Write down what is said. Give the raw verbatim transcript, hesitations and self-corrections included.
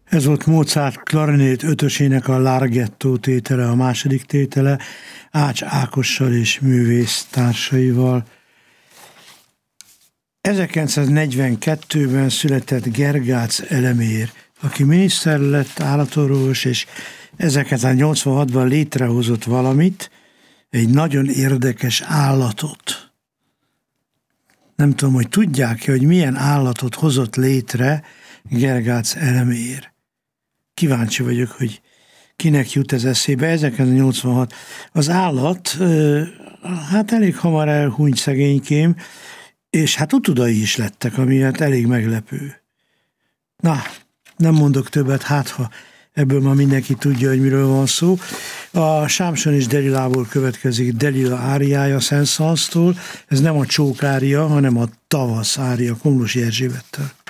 Ez volt Mozart klarinét ötösének a Larghetto tétele, a második tétele, Ács Ákossal és művész társaival. ezerkilencszáznegyvenkettőben született Gergác Elemér, aki miniszter lett, állatorvos, és ezerkilencszáznyolcvanhatban létrehozott valamit, egy nagyon érdekes állatot. Nem tudom, hogy tudják-e, hogy milyen állatot hozott létre Gergác Elemér. Kíváncsi vagyok, hogy kinek jut ez eszébe. ezerkilencszáznyolcvanhat. Az állat, hát elég hamar elhunyt szegénykém, és hát utudai is lettek, ami hát elég meglepő. Na, nem mondok többet, hát ha ebből ma mindenki tudja, hogy miről van szó. A Sámson és Delilából következik Delila áriája Saint-Saënstől. Ez nem a csók ária, hanem a tavasz ária Komlósi Erzsébettel.